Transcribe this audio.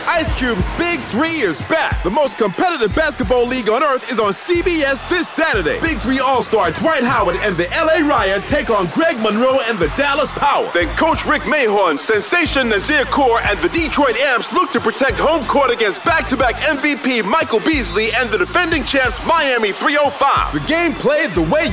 Ice Cube's Big 3 is back. The most competitive basketball league on earth is on CBS this Saturday. Big 3 All-Star Dwight Howard and the LA Riot take on Greg Monroe and the Dallas Power. Then Coach Rick Mahorn, Sensation Nazir Kaur, and the Detroit Amps look to protect home court against back-to-back MVP Michael Beasley and the defending champs Miami 305. The game played the way